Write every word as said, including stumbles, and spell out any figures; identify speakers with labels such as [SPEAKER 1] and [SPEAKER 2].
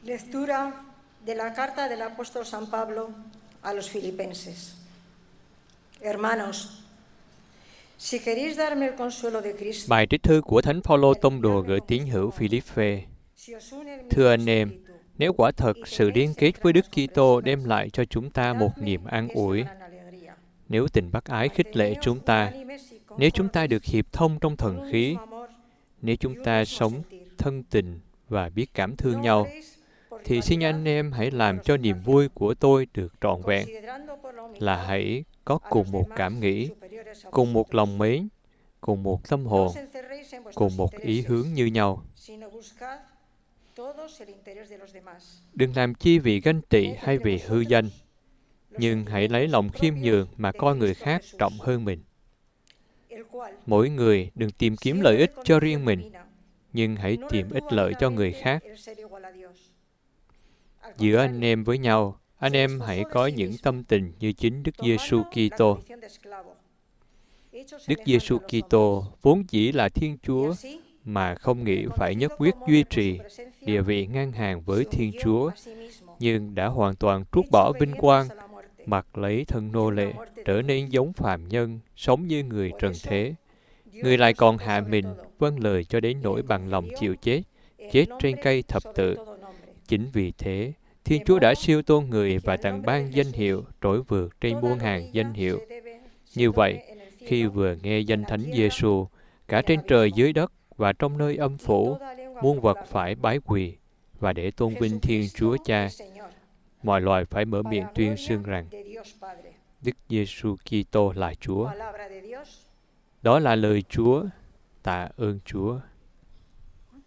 [SPEAKER 1] Lectura de la carta del apóstol San Pablo a los filipenses. Hermanos, si queréis darme el consuelo de Cristo.
[SPEAKER 2] Bài trích thư của Thánh Phaolô tông đồ gửi tín hữu Philippe. Thưa anh em, nếu quả thật sự liên kết với Đức Kitô đem lại cho chúng ta một niềm an ủi, nếu tình bác ái khích lệ chúng ta, nếu chúng ta được hiệp thông trong thần khí, nếu chúng ta sống thân tình và biết cảm thương nhau, thì xin anh em hãy làm cho niềm vui của tôi được trọn vẹn, là hãy có cùng một cảm nghĩ, cùng một lòng mến, cùng một tâm hồn, cùng một ý hướng như nhau. Đừng làm chi vì ganh tị hay vì hư danh, nhưng hãy lấy lòng khiêm nhường mà coi người khác trọng hơn mình. Mỗi người đừng tìm kiếm lợi ích cho riêng mình, nhưng hãy tìm ích lợi cho người khác. Giữa anh em với nhau, anh em hãy có những tâm tình như chính Đức Giêsu Kitô. Đức Giêsu Kitô vốn chỉ là Thiên Chúa mà không nghĩ phải nhất quyết duy trì địa vị ngang hàng với Thiên Chúa, nhưng đã hoàn toàn trút bỏ vinh quang, mặc lấy thân nô lệ, trở nên giống phàm nhân, sống như người trần thế. Người lại còn hạ mình, vâng lời cho đến nỗi bằng lòng chịu chết, chết trên cây thập tự. Chính vì thế, Thiên Chúa đã siêu tôn người và tặng ban danh hiệu trỗi vượt trên muôn hàng danh hiệu. Như vậy, khi vừa nghe danh Thánh Giêsu, cả trên trời dưới đất và trong nơi âm phủ, muôn vật phải bái quỳ, và để tôn vinh Thiên Chúa Cha, mọi loài phải mở miệng tuyên xưng rằng Đức Giêsu Kitô là Chúa. Đó là lời Chúa. Tạ ơn Chúa.